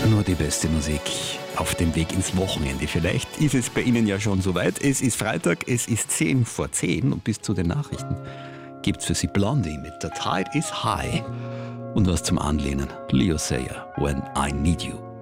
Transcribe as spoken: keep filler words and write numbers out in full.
Nur die beste Musik auf dem Weg ins Wochenende. Vielleicht ist es bei Ihnen ja schon soweit. Es ist Freitag, es ist zehn vor zehn und bis zu den Nachrichten gibt's für Sie Blondie mit The Tide is High und was zum Anlehnen. Leo Sayer, When I Need You.